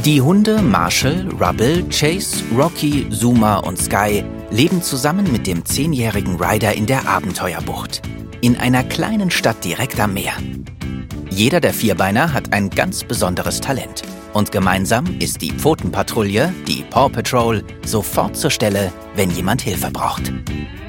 Die Hunde Marshall, Rubble, Chase, Rocky, Zuma und Sky leben zusammen mit dem 10-jährigen Ryder in der Abenteuerbucht, in einer kleinen Stadt direkt am Meer. Jeder der Vierbeiner hat ein ganz besonderes Talent. Und gemeinsam ist die Pfotenpatrouille, die Paw Patrol, sofort zur Stelle, wenn jemand Hilfe braucht.